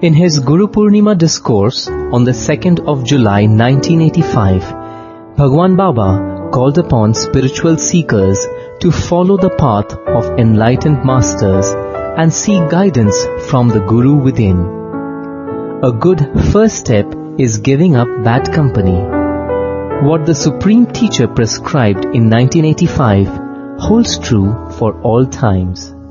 In his Guru Purnima discourse on the 2nd of July 1985, Bhagwan Baba called upon spiritual seekers to follow the path of enlightened masters and seek guidance from the Guru within. A good first step is giving up bad company. What the Supreme Teacher prescribed in 1985 holds true for all times.